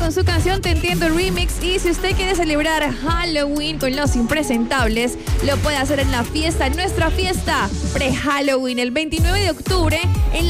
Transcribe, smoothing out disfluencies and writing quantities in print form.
con su canción Te Entiendo Remix. Y si usted quiere celebrar Halloween con los impresentables, lo puede hacer en la fiesta, en nuestra fiesta pre-Halloween, el 29 de octubre, en